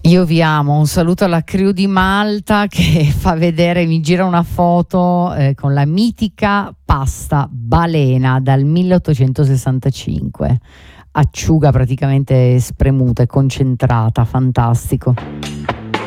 Io vi amo, un saluto alla crew di Malta che fa vedere, mi gira una foto con la mitica pasta balena dal 1865, acciuga praticamente spremuta e concentrata, fantastico.